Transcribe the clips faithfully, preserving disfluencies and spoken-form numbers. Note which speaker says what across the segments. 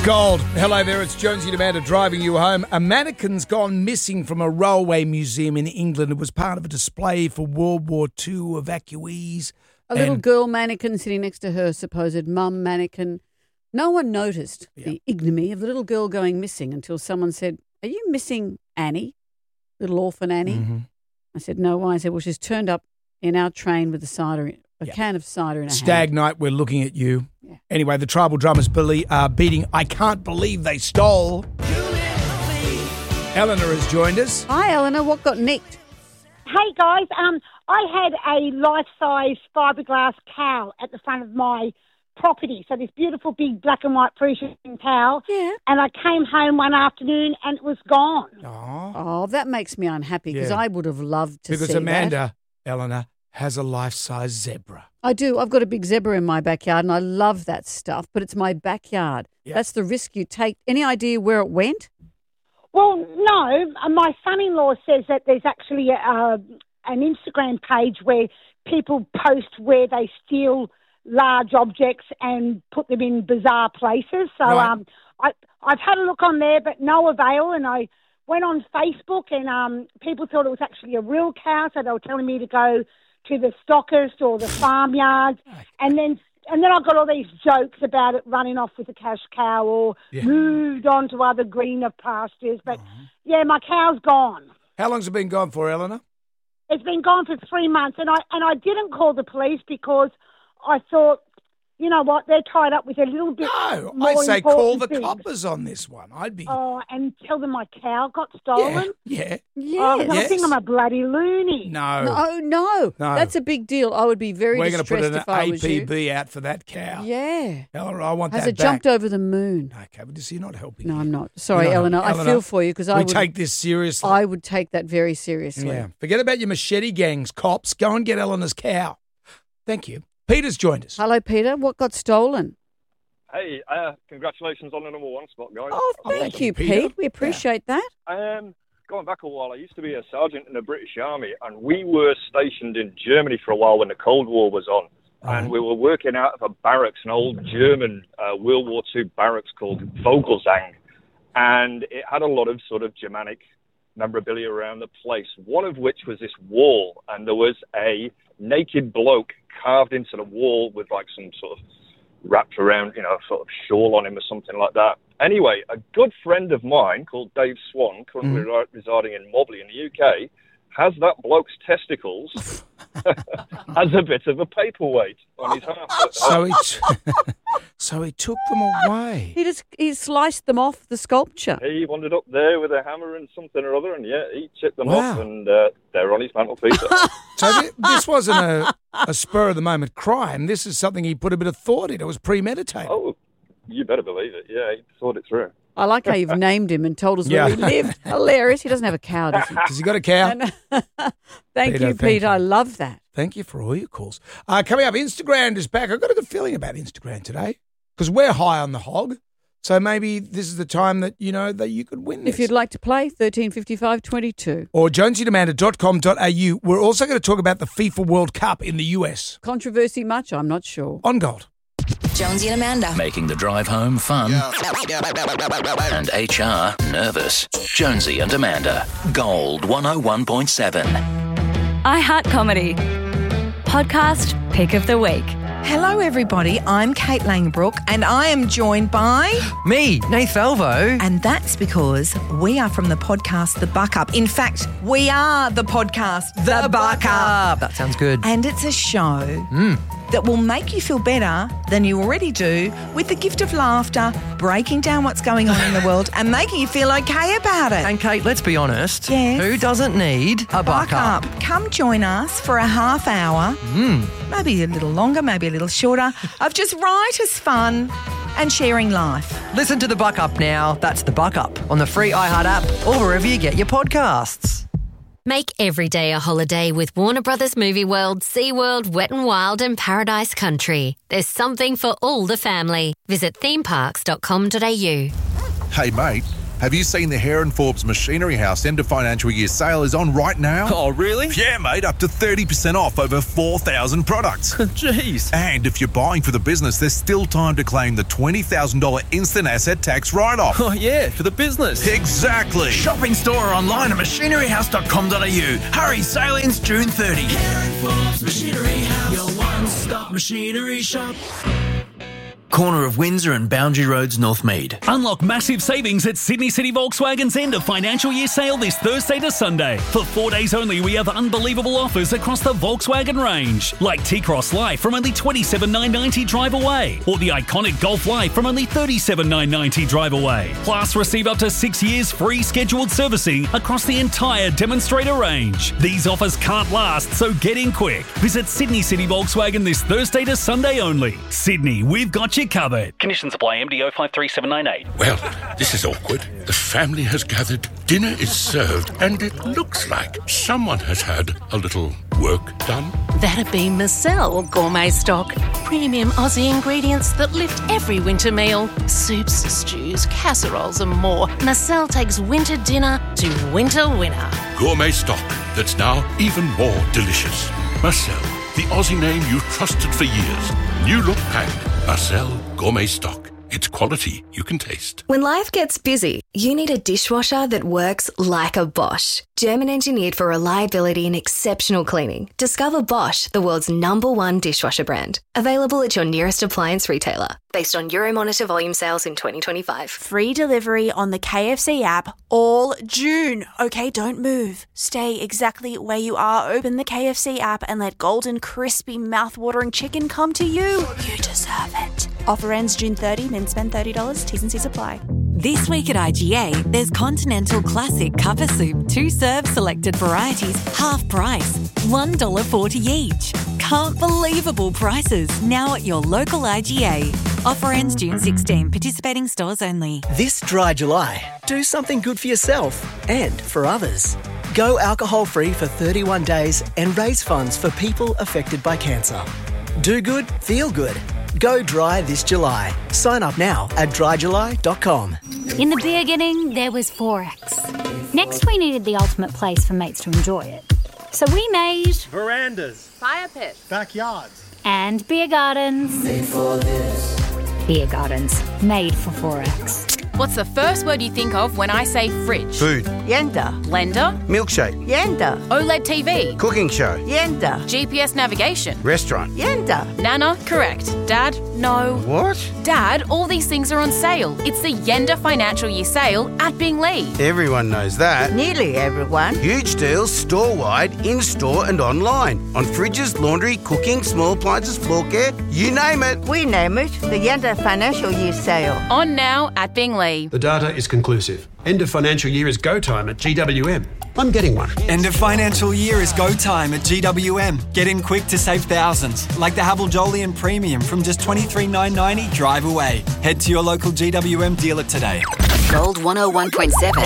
Speaker 1: Gold. Hello there, it's Jonesy and Amanda driving you home. A mannequin's gone missing from a railway museum in England. It was part of a display for World War Two evacuees.
Speaker 2: A little girl mannequin sitting next to her supposed mum mannequin. No one noticed
Speaker 1: Yep.
Speaker 2: the ignominy of the little girl going missing until someone said, "Are you missing Annie, little orphan Annie?"
Speaker 1: Mm-hmm.
Speaker 2: I said, "No, why?" I said, "Well, she's turned up in our train with a cider, a
Speaker 1: Yep.
Speaker 2: can of cider in her
Speaker 1: Stag
Speaker 2: hand."
Speaker 1: night, we're looking at you.
Speaker 2: Yeah.
Speaker 1: Anyway, the tribal drummers belie- are beating I Can't Believe They Stole. Eleanor has joined us.
Speaker 2: Hi, Eleanor. What got nicked?
Speaker 3: Hey guys, um, I had a life-size fiberglass cow at the front of my property. So this beautiful big black and white Parisian cow.
Speaker 2: Yeah.
Speaker 3: And I came home one afternoon and it was gone.
Speaker 1: Oh,
Speaker 2: Oh, that makes me unhappy because
Speaker 1: Yeah.
Speaker 2: I would have loved to
Speaker 1: because
Speaker 2: see
Speaker 1: Amanda,
Speaker 2: that.
Speaker 1: Eleanor, has a life-size zebra.
Speaker 2: I do. I've got a big zebra in my backyard and I love that stuff, but it's my backyard.
Speaker 1: Yeah.
Speaker 2: That's the risk you take. Any idea where it went?
Speaker 3: Well, no, uh, my son-in-law says that there's actually a, uh, an Instagram page where people post where they steal large objects and put them in bizarre places. So
Speaker 1: Right.
Speaker 3: um, I, I've had a look on there, but no avail. And I went on Facebook and um, people thought it was actually a real cow, so they were telling me to go to the stockist or the farmyard. And then and then I got all these jokes about it running off with a cash cow or
Speaker 1: Yeah.
Speaker 3: moved on to other greener pastures. But, yeah, my cow's gone.
Speaker 1: How long's it been gone for, Eleanor?
Speaker 3: It's been gone for three months, and I and I didn't call the police because I thought, you know what, they're tied up with a little bit
Speaker 1: No,
Speaker 3: more
Speaker 1: I'd say call
Speaker 3: important
Speaker 1: the
Speaker 3: things.
Speaker 1: coppers on this one. I'd be...
Speaker 3: Oh, and tell them my cow got
Speaker 1: yeah,
Speaker 3: stolen?
Speaker 1: yeah.
Speaker 2: Yes.
Speaker 3: Oh, I
Speaker 1: Yes.
Speaker 3: think I'm a bloody loony.
Speaker 1: No.
Speaker 2: No, no,
Speaker 1: No.
Speaker 2: That's a big deal. I would be very
Speaker 1: We're going to put
Speaker 2: distressed
Speaker 1: an
Speaker 2: if I was you.
Speaker 1: A P B out for that cow.
Speaker 2: Yeah.
Speaker 1: Eleanor, I want
Speaker 2: Has
Speaker 1: that
Speaker 2: it jumped
Speaker 1: back.
Speaker 2: over the moon?
Speaker 1: Okay, but you're not helping.
Speaker 2: No,
Speaker 1: me.
Speaker 2: I'm not. Sorry,
Speaker 1: You're not
Speaker 2: Eleanor.
Speaker 1: helping.
Speaker 2: I feel for you because I
Speaker 1: we
Speaker 2: would
Speaker 1: take this seriously.
Speaker 2: I would take that very seriously.
Speaker 1: yeah. Forget about your machete gangs, cops. Go and get Eleanor's cow. Thank you. Peter's joined us.
Speaker 2: Hello, Peter. What got stolen?
Speaker 4: Hey, uh, congratulations on the number one spot, guys.
Speaker 2: Oh,
Speaker 1: Oh,
Speaker 2: thank
Speaker 1: thank
Speaker 2: you,
Speaker 1: you, Peter.
Speaker 2: Pete. We appreciate that.
Speaker 4: Um, going back a while, I used to be a sergeant in the British Army, and we were stationed in Germany for a while when the Cold War was on. And we were working out of a barracks, an old German uh, World War Two barracks called Vogelsang. And it had a lot of sort of Germanic memorabilia around the place, one of which was this wall. And there was a naked bloke carved into the wall with like some sort of wrapped around, you know, sort of shawl on him or something like that. Anyway, a good friend of mine called Dave Swan, currently
Speaker 1: Mm.
Speaker 4: residing in Mobley in the U K, has that bloke's testicles as a bit of a paperweight on his arm.
Speaker 1: So he, t- so he took them away.
Speaker 2: He just he sliced them off the sculpture.
Speaker 4: He wandered up there with a hammer and something or other, and yeah, he chipped them
Speaker 1: Wow.
Speaker 4: off, and uh, they're on his mantelpiece.
Speaker 1: So th- this wasn't a, a spur of the moment crime. This is something he put a bit of thought in. It was premeditated.
Speaker 4: Oh, you better believe it. Yeah, he thought it through.
Speaker 2: I like how you've named him and told us
Speaker 1: Yeah.
Speaker 2: where he lived. Hilarious. He doesn't have a cow, does he?
Speaker 1: Has he got a cow?
Speaker 2: And- thank
Speaker 1: Peter,
Speaker 2: you,
Speaker 1: thank
Speaker 2: Peter.
Speaker 1: you.
Speaker 2: I love that.
Speaker 1: Thank you for all your calls. Uh, coming up, Instagram is back. I've got a good feeling about Instagram today because we're high on the hog. So maybe this is the time that, you know, that you could win this.
Speaker 2: If you'd like to play, thirteen fifty-five twenty-two.
Speaker 1: Or jonesy and amanda dot com dot a u. We're also going to talk about the FIFA World Cup in the U S.
Speaker 2: Controversy much? I'm not sure.
Speaker 1: On Gold.
Speaker 5: Jonesy and Amanda.
Speaker 6: Making the drive home fun and H R nervous. Jonesy and Amanda. Gold one oh one point seven.
Speaker 7: I Heart Comedy. Podcast Pick of the Week.
Speaker 8: Hello, everybody. I'm Kate Langbrook, and I am joined by...
Speaker 9: Me, Nath Alvo.
Speaker 8: And that's because we are from the podcast The Buck Up. In fact, we are the podcast The, Buck Up.
Speaker 9: That sounds good.
Speaker 8: And it's a show that will make you feel better than you already do with the gift of laughter, breaking down what's going on in the world and making you feel okay about it.
Speaker 9: And Kate, let's be honest.
Speaker 8: Yes?
Speaker 9: Who doesn't need a buck up?
Speaker 8: Come join us for a half hour, maybe a little longer, maybe a little shorter, of just right as fun and sharing life.
Speaker 9: Listen to the Buck Up now. That's the Buck Up on the free iHeart app or wherever you get your podcasts.
Speaker 10: Make every day a holiday with Warner Brothers Movie World, SeaWorld, Wet n Wild and Paradise Country. There's something for all the family. Visit theme parks dot com dot a u.
Speaker 11: Hey, mate, Have you seen the Heron Forbes Machinery House end of financial year sale is on right now?
Speaker 12: Oh, really?
Speaker 11: Yeah, mate, up to thirty percent off over four thousand products.
Speaker 12: Jeez.
Speaker 11: And if you're buying for the business, there's still time to claim the twenty thousand dollars instant asset tax write-off.
Speaker 12: Oh, yeah, for the business.
Speaker 11: Exactly.
Speaker 13: Shop in store or online at machinery house dot com dot a u. Hurry, sale ends June thirtieth. Heron Forbes Machinery House, your one-stop machinery shop. Corner of Windsor and Boundary Roads, Northmead.
Speaker 14: Unlock massive savings at Sydney City Volkswagen's end of financial year sale this Thursday to Sunday. For four days only, we have unbelievable offers across the Volkswagen range, like T-Cross Life from only twenty-seven thousand nine hundred ninety dollars drive away, or the iconic Golf Life from only thirty-seven thousand nine hundred ninety dollars drive away. Plus, receive up to six years free scheduled servicing across the entire demonstrator range. These offers can't last, so get in quick. Visit Sydney City Volkswagen this Thursday to Sunday only. Sydney, we've got you covered. Conditions apply. M D O five three seven nine eight.
Speaker 15: Well, this is awkward. The family has gathered, dinner is served, and it looks like someone has had a little work done.
Speaker 16: That'd be Marcel Gourmet Stock. Premium Aussie ingredients that lift every winter meal. Soups, stews, casseroles and more. Marcel takes winter dinner to winter winner.
Speaker 15: Gourmet stock that's now even more delicious. Marcel, the Aussie name you've trusted for years. New look packed. Marcel Gourmet Stock. It's quality you can taste.
Speaker 17: When life gets busy, you need a dishwasher that works like a Bosch. German engineered for reliability and exceptional cleaning. Discover Bosch, the world's number one dishwasher brand. Available at your nearest appliance retailer. Based on Euromonitor volume sales in twenty twenty-five.
Speaker 18: Free delivery on the K F C app all June. Okay, don't move. Stay exactly where you are. Open the K F C app and let golden, crispy, mouth-watering chicken come to you. You deserve it. Offer ends June thirtieth, then spend thirty dollars. T's and C's apply.
Speaker 19: This week at I G A, there's Continental Classic Cuppa Soup. Two serve selected varieties, half price. one dollar forty each. Can't believable prices now at your local I G A. Offer ends June sixteenth. Participating stores only.
Speaker 20: This dry July, do something good for yourself and for others. Go alcohol-free for thirty-one days and raise funds for people affected by cancer. Do good, feel good. Go dry this July. Sign up now at dry july dot com.
Speaker 21: In the beginning, there was Forex. Next, we needed the ultimate place for mates to enjoy it. So we made...
Speaker 22: verandas,
Speaker 23: fire pits,
Speaker 22: backyards,
Speaker 21: and beer gardens.
Speaker 23: Made for this.
Speaker 21: Beer gardens, made for Forex.
Speaker 23: What's the first word you think of when I say fridge?
Speaker 24: Food.
Speaker 23: Yenda. Blender.
Speaker 24: Milkshake.
Speaker 23: Yenda. OLED T V.
Speaker 24: Cooking show.
Speaker 23: Yenda. G P S navigation.
Speaker 24: Restaurant.
Speaker 23: Yenda. Nana, correct. Dad, no.
Speaker 24: What?
Speaker 23: Dad, all these things are on sale. It's the Yenda Financial Year Sale at Binglee.
Speaker 24: Everyone knows that.
Speaker 23: Nearly everyone.
Speaker 24: Huge deals store-wide, in-store and online. On fridges, laundry, cooking, small appliances, floor care, you name it.
Speaker 23: We name it the Yenda Financial Year Sale. On now at Binglee.
Speaker 25: The data is conclusive. End of financial year is go time at G W M. I'm getting one.
Speaker 26: End of financial year is go time at G W M. Get in quick to save thousands, like the Havel Jolyon Premium from just twenty-three thousand nine hundred ninety drive away. Head to your local G W M dealer today.
Speaker 5: Gold one oh one point seven.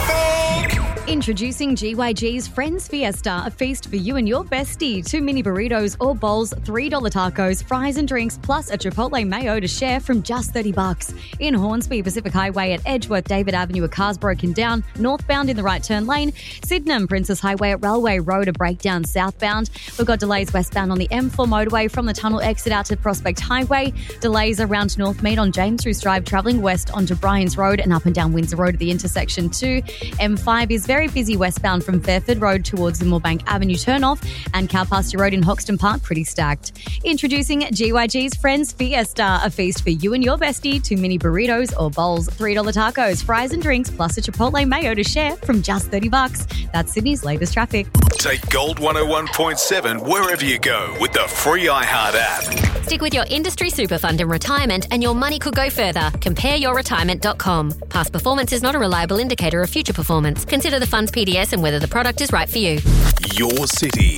Speaker 7: Introducing G Y G's Friends Fiesta, a feast for you and your bestie. Two mini burritos or bowls, three dollar tacos, fries and drinks, plus a Chipotle mayo to share from just thirty bucks. In Hornsby, Pacific Highway at Edgeworth, David Avenue, a car's broken down, northbound in the right turn lane. Sydenham, Princess Highway at Railway Road, a breakdown southbound. We've got delays westbound on the M four motorway from the tunnel exit out to Prospect Highway. Delays around Northmead on James Roos Drive, travelling west onto Bryans Road and up and down Windsor Road at the intersection too. M five is very busy westbound from Fairford Road towards the Moorebank Avenue turnoff, and Cowpasture Road in Hoxton Park pretty stacked. Introducing G Y G's Friends Fiesta, a feast for you and your bestie. Two mini burritos or bowls, three dollar tacos, fries and drinks, plus a Chipotle mayo to share from just thirty bucks. That's Sydney's latest traffic.
Speaker 27: Take Gold one oh one point seven wherever you go with the free iHeart app.
Speaker 10: Stick with your industry super fund in retirement and your money could go further. compare your retirement dot com. Past performance is not a reliable indicator of future performance. Consider the fund's P D S and whether the product is right for you.
Speaker 27: Your city.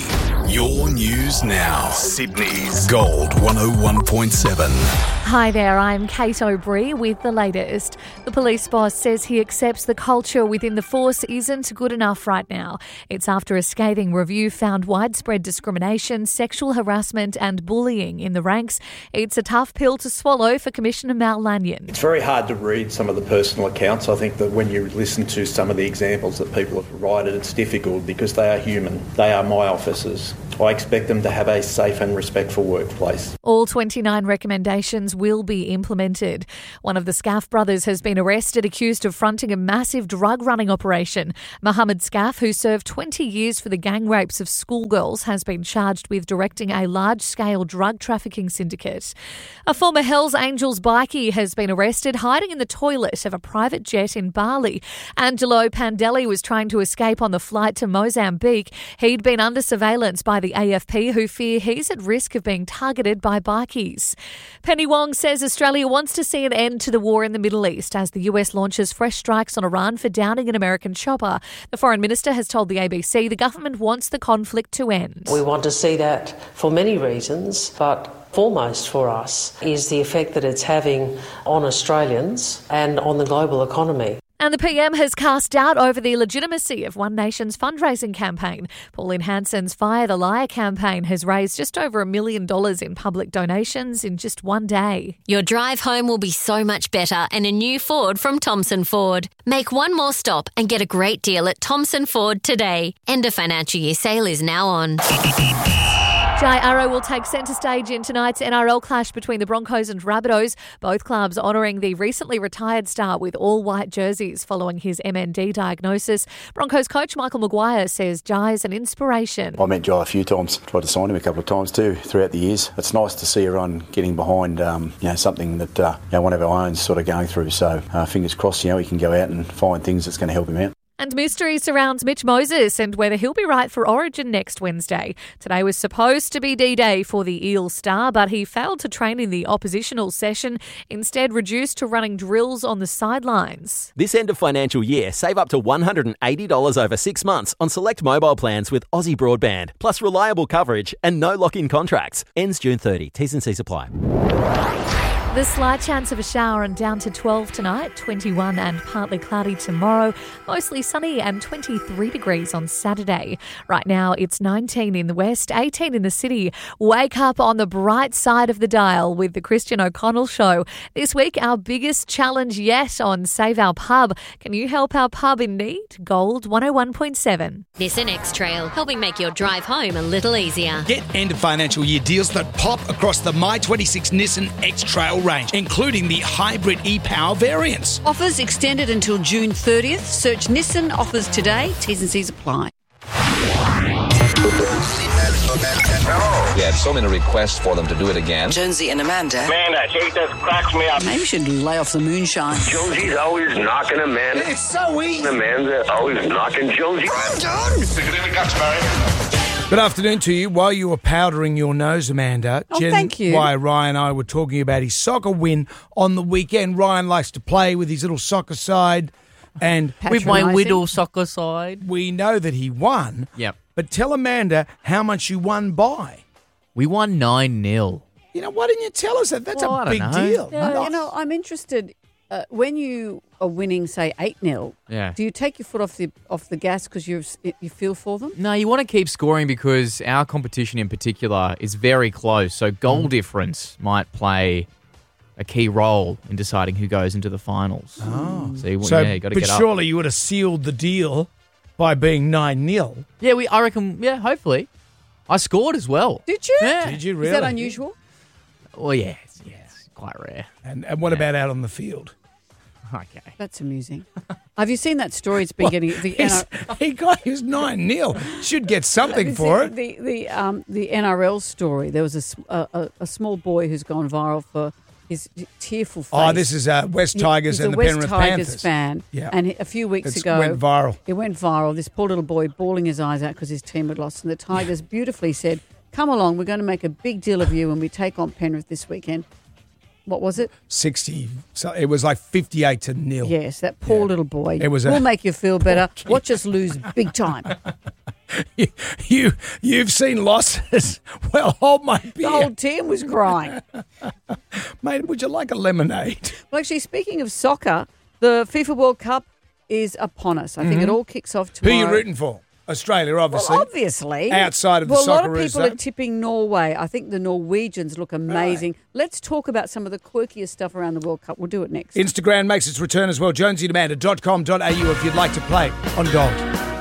Speaker 27: Your news now. Sydney's Gold one oh one point seven.
Speaker 1: Hi there, I'm Kate O'Brien with the latest. The police boss says he accepts the culture within the force isn't good enough right now. It's after a scathing review found widespread discrimination, sexual harassment and bullying in the ranks. It's a tough pill to swallow for Commissioner Mal Lanyon.
Speaker 2: It's very hard to read some of the personal accounts. I think that when you listen to some of the examples that people have provided, it's difficult because they are human. They are my officers. I expect them to have a safe and respectful workplace.
Speaker 1: All twenty-nine recommendations will be implemented. One of the Scaff brothers has been arrested accused of fronting a massive drug running operation. Mohammed Scaff, who served twenty years for the gang rapes of schoolgirls, has been charged with directing a large-scale drug trafficking syndicate. A former Hells Angels bikie has been arrested hiding in the toilet of a private jet in Bali. Angelo Pandelli was trying to escape on the flight to Mozambique. He'd been under surveillance by the A F P, who fear he's at risk of being targeted by bikies. Penny Wong says Australia wants to see an end to the war in the Middle East as the U S launches fresh strikes on Iran for downing an American chopper. The Foreign Minister has told the A B C the government wants the conflict to end.
Speaker 3: We want to see that for many reasons, but foremost for us is the effect that it's having on Australians and on the global economy.
Speaker 1: And the P M has cast doubt over the legitimacy of One Nation's fundraising campaign. Pauline Hanson's Fire the Liar campaign has raised just over a million dollars in public donations in just one day.
Speaker 10: Your drive home will be so much better in a new Ford from Thomson Ford. Make one more stop and get a great deal at Thomson Ford today. End of financial year sale is now on.
Speaker 1: Jai Arrow will take centre stage in tonight's N R L clash between the Broncos and Rabbitohs. Both clubs honouring the recently retired star with all-white jerseys following his M N D diagnosis. Broncos coach Michael Maguire says Jai's an inspiration.
Speaker 4: I met Jai a few times, tried to sign him a couple of times too throughout the years. It's nice to see everyone getting behind um, you know, something that uh, you know, one of our own sort of going through. So uh, fingers crossed, you know, he can go out and find things that's going to help him out.
Speaker 1: And mystery surrounds Mitch Moses and whether he'll be right for Origin next Wednesday. Today was supposed to be D-Day for the Eel star, but he failed to train in the oppositional session, instead reduced to running drills on the sidelines.
Speaker 6: This end of financial year, save up to one hundred eighty dollars over six months on select mobile plans with Aussie Broadband, plus reliable coverage and no lock-in contracts. Ends June thirtieth. T's and C's apply.
Speaker 1: The slight chance of a shower and down to twelve tonight, twenty-one and partly cloudy tomorrow, mostly sunny and twenty-three degrees on Saturday. Right now it's nineteen in the west, eighteen in the city. Wake up on the bright side of the dial with the Christian O'Connell Show. This week, our biggest challenge yet on Save Our Pub. Can you help our pub in need? Gold one oh one point seven.
Speaker 10: Nissan X-Trail, helping make your drive home a little easier.
Speaker 12: Get end of financial year deals that pop across the My twenty-six Nissan X-Trail range, including the hybrid e-Power variants.
Speaker 22: Offers extended until June thirtieth. Search Nissan offers today. T's and C's apply.
Speaker 28: We had so many requests for them to do it again.
Speaker 29: Jonesy and Amanda.
Speaker 30: Man, I hate this. Cracks me up.
Speaker 22: Maybe you should lay off the moonshine.
Speaker 30: Jonesy's always knocking Amanda.
Speaker 29: It's so easy.
Speaker 30: Amanda always knocking Jonesy.
Speaker 29: I'm done.
Speaker 30: Stick it in the guts, Barry.
Speaker 31: Good afternoon to you. While you were powdering your nose, Amanda,
Speaker 22: oh, Jen, thank you.
Speaker 31: Why Ryan and I were talking about his soccer win on the weekend. Ryan likes to play with his little soccer side. And
Speaker 32: with my little soccer side.
Speaker 31: We know that he won.
Speaker 32: Yep.
Speaker 31: But tell Amanda how much you won by.
Speaker 32: We won nine nil.
Speaker 31: You know, why didn't you tell us that? That's
Speaker 32: well,
Speaker 31: a big
Speaker 32: know.
Speaker 31: deal.
Speaker 22: Yeah, nice. You know, I'm interested. Uh, when you are winning, say eight nil,
Speaker 32: yeah.
Speaker 22: do you take your foot off the off the gas because you you feel for them?
Speaker 32: No, you want to keep scoring because our competition in particular is very close. So goal
Speaker 31: Mm.
Speaker 32: difference might play a key role in deciding who goes into the finals.
Speaker 31: Oh,
Speaker 32: so, you,
Speaker 31: so
Speaker 32: yeah, you got to
Speaker 31: but
Speaker 32: get up.
Speaker 31: surely you would have sealed the deal by being nine nil.
Speaker 32: Yeah, we. I reckon. Yeah, hopefully, I scored as well.
Speaker 22: Did you?
Speaker 32: Yeah.
Speaker 31: Did you really?
Speaker 22: Is that unusual?
Speaker 32: Well, yeah, it's, yeah, it's quite rare.
Speaker 31: And, and what yeah. about out on the field?
Speaker 32: Okay.
Speaker 22: That's amusing. Have you seen that story? It's been
Speaker 31: well,
Speaker 22: getting the N R L.
Speaker 31: He got his nine nil. Should get something for it.
Speaker 22: The the um the N R L story. There was a, a a small boy who's gone viral for his tearful face.
Speaker 31: Oh, this is uh, West Tigers
Speaker 22: He's
Speaker 31: and
Speaker 22: a
Speaker 31: the
Speaker 22: West
Speaker 31: Penrith
Speaker 22: Tigers
Speaker 31: Panthers
Speaker 22: fan.
Speaker 31: Yeah.
Speaker 22: And a few weeks
Speaker 31: it's
Speaker 22: ago,
Speaker 31: went viral.
Speaker 22: It went viral. This poor little boy bawling his eyes out because his team had lost, and the Tigers beautifully said, "Come along, we're going to make a big deal of you when we take on Penrith this weekend." What was it?
Speaker 31: sixty. So it was like fifty-eight to nil.
Speaker 22: Yes, that poor yeah. little boy.
Speaker 31: It was.
Speaker 22: We'll
Speaker 31: a
Speaker 22: make you feel better. Watch us lose big time.
Speaker 31: you, you, you've seen losses. Well, hold my beer.
Speaker 22: The whole team was crying.
Speaker 31: Mate, would you like a lemonade?
Speaker 22: Well, actually, speaking of soccer, the FIFA World Cup is upon us. I think
Speaker 31: Mhm.
Speaker 22: it all kicks off
Speaker 31: Who
Speaker 22: tomorrow.
Speaker 31: are you rooting for? Australia, obviously.
Speaker 22: Well, obviously.
Speaker 31: Outside of the
Speaker 22: well, a lot of
Speaker 31: Socceroos
Speaker 22: people
Speaker 31: zone.
Speaker 22: are tipping Norway. I think the Norwegians look amazing. Let's talk about some of the quirkiest stuff around the World Cup. We'll do it next.
Speaker 31: Instagram makes its return as well. jonesy and amanda dot com dot a u if you'd like to play on Gold.